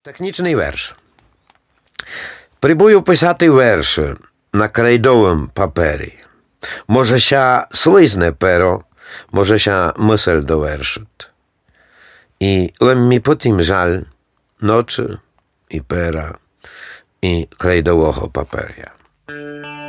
Технічний верш. Прибую писати верші на крейдовому папері. Може ся слизне перо, може ся мисль довершить. І лем mi потім жаль ночі і пера, і крейдового паперя.